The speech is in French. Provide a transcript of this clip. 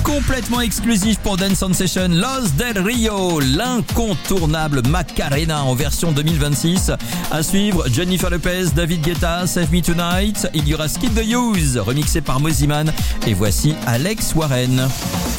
complètement exclusif pour Dance On Session, Los Del Rio, l'incontournable Macarena en version 2026. À suivre, Jennifer Lopez, David Guetta, Save Me Tonight. Il y aura Skip the Use, remixé par Mosiman. Et voici Alex Warren.